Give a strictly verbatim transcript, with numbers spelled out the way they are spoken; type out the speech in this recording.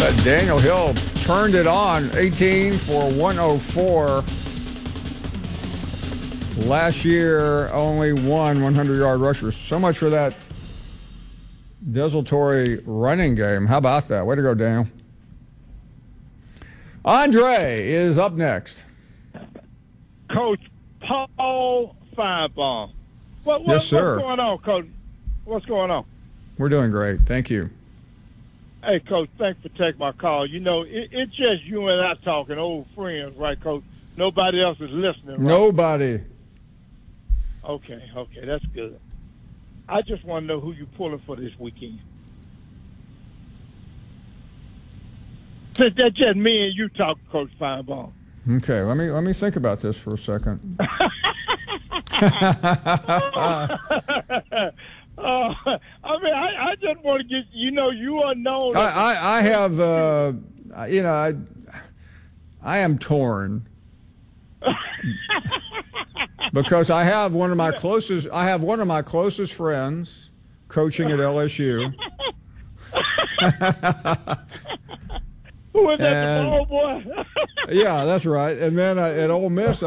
Uh, Daniel Hill turned it on, eighteen for one oh four. Last year, only one hundred-yard rusher. So much for that desultory running game. How about that? Way to go, Daniel. Andre is up next. Coach Paul Finebaum. What, what, Yes, sir. What's going on, Coach? What's going on? We're doing great. Thank you. Hey, Coach, thanks for taking my call. You know, it, it's just you and I talking, old friends, right, Coach? Nobody else is listening, right? Nobody. Okay, okay, that's good. I just want to know who you pulling for this weekend. Since that's just me and you talk, Coach Finebaum. Okay, let me let me think about this for a second. uh, I mean, I, I just want to get, you know, you are known. I, I, I have, uh, you know, I, I am torn because I have one of my closest, I have one of my closest friends coaching at L S U. Who is that, and, the ball boy? yeah, that's right. And then uh, at Ole Miss,